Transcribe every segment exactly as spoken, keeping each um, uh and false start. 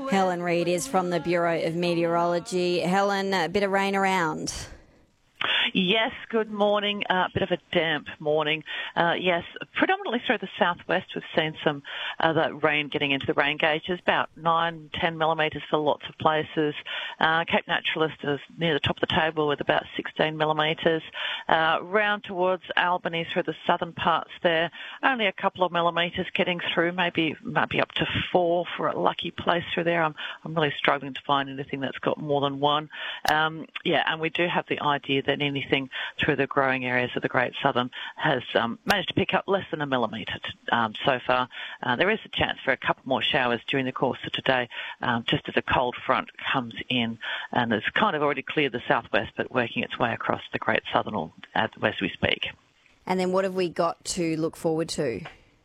Helen Reid is from the Bureau of Meteorology. Helen, a bit of rain around. Yes, good morning. A uh, bit of a damp morning. Uh, yes, predominantly through the southwest, we've seen some uh, that rain getting into the rain gauges, about nine, ten millimetres for lots of places. Uh, Cape Naturalist is near the top of the table with about sixteen millimetres. Uh, round towards Albany through the southern parts there, only a couple of millimetres getting through, maybe maybe up to four for a lucky place through there. I'm, I'm really struggling to find anything that's got more than one. Um, yeah, and we do have the idea that anything through the growing areas of the Great Southern has um, managed to pick up less than a millimetre um, so far. Uh, there is a chance for a couple more showers during the course of today, um, just as a cold front comes in and it's kind of already cleared the southwest, but working its way across the Great Southern as we speak. And then what have we got to look forward to?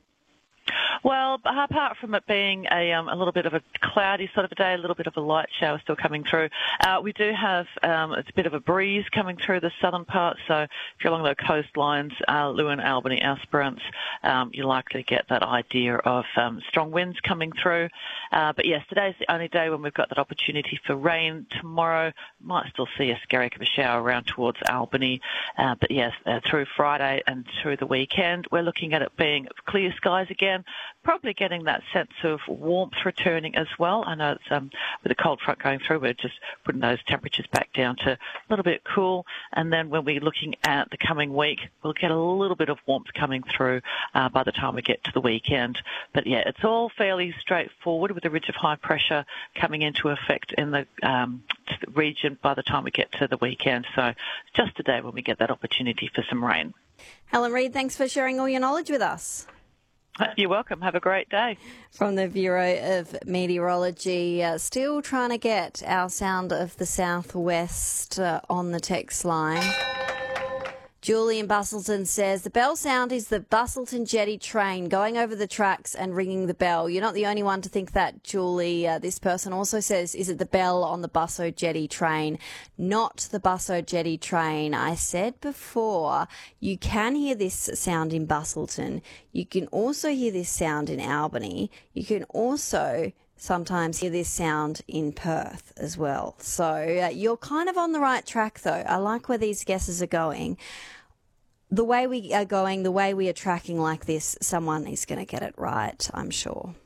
Well, apart from it being a, um, a little bit of a cloudy sort of a day, a little bit of a light shower still coming through, uh, we do have um, it's a bit of a breeze coming through the southern part. So if you're along the coastlines, uh, Lewin, Albany, Esperance, um, you're likely to get that idea of um, strong winds coming through. Uh, but yes, today's the only day when we've got that opportunity for rain. Tomorrow might still see a skerrick of a shower around towards Albany. Uh, but yes, uh, through Friday and through the weekend, we're looking at it being clear skies again. Probably getting that sense of warmth returning as well. I know it's um, with a cold front going through, we're just putting those temperatures back down to a little bit cool. And then when we're looking at the coming week, we'll get a little bit of warmth coming through uh, by the time we get to the weekend. But yeah, it's all fairly straightforward with the ridge of high pressure coming into effect in the um, region by the time we get to the weekend. So it's just today when we get that opportunity for some rain. Helen Reid, thanks for sharing all your knowledge with us. You're welcome. Have a great day. From the Bureau of Meteorology, uh, still trying to get our sound of the southwest uh, on the text line. Julie in Bustleton says, the bell sound is the Bustleton Jetty train going over the tracks and ringing the bell. You're not the only one to think that, Julie. Uh, this person also says, is it the bell on the Busso Jetty train? Not the Busso Jetty train. I said before, you can hear this sound in Bustleton. You can also hear this sound in Albany. You can also sometimes hear this sound in Perth as well. So uh, you're kind of on the right track, though. I like where these guesses are going. The way we are going, the way we are tracking like this, someone is going to get it right, I'm sure.